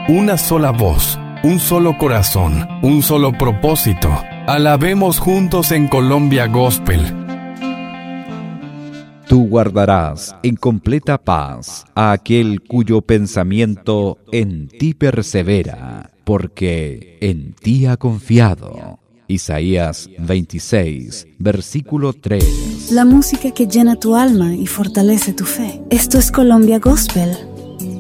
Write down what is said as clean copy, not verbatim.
una sola voz, un solo corazón, un solo propósito. Alabemos juntos en Colombia Gospel. Tú guardarás en completa paz a aquel cuyo pensamiento en ti persevera, porque en ti ha confiado. Isaías 26, versículo 3. La música que llena tu alma y fortalece tu fe. Esto es Colombia Gospel